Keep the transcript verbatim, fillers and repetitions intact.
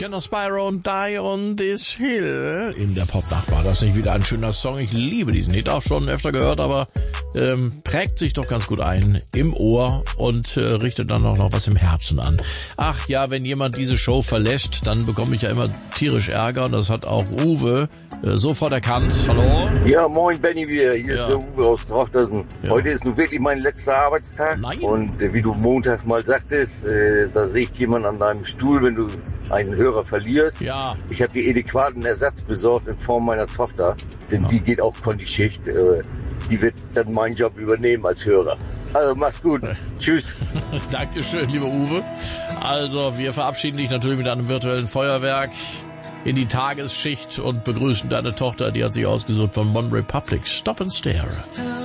Jenna Spyro und Die on This Hill in der Popnacht. War das nicht wieder ein schöner Song? Ich liebe diesen Hit, auch schon öfter gehört, aber ähm, prägt sich doch ganz gut ein im Ohr und äh, richtet dann auch noch was im Herzen an. Ach ja, wenn jemand diese Show verlässt, dann bekomme ich ja immer tierisch Ärger und das hat auch Uwe äh, sofort erkannt. Hallo? Ja, moin Benny wieder. Hier Ja. ist der Uwe aus Trochtersen. Ja. Heute ist nun wirklich mein letzter Arbeitstag. Nein. Und äh, wie du Montag mal sagtest, äh, da sägt jemand an deinem Stuhl, wenn du einen Hörer verlierst. Ja. Ich habe dir adäquaten Ersatz besorgt in Form meiner Tochter, denn Ja. die geht auf Kontischicht. Äh, die wird dann meinen Job übernehmen als Hörer. Also mach's gut. Tschüss. Dankeschön, lieber Uwe. Also, wir verabschieden dich natürlich mit einem virtuellen Feuerwerk in die Tagesschicht und begrüßen deine Tochter, die hat sich ausgesucht von One Republic. Stop and Stare.